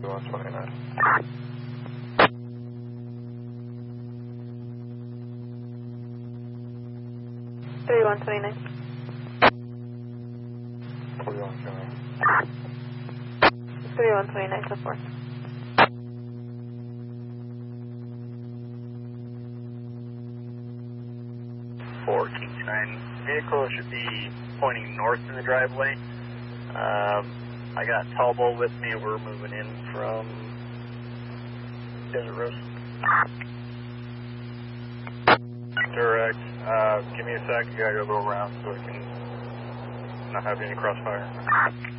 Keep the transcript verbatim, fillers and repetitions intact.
one twenty-nine. thirty-one twenty-nine. forty-one twenty-nine. thirty-one twenty-nine, so four. four King nine. Vehicle should be pointing north in the driveway. Um, I got Talbot with me. We're moving in from Desert Rose. Direct. Uh, give me a sec. I gotta go around so I can not have any crossfire.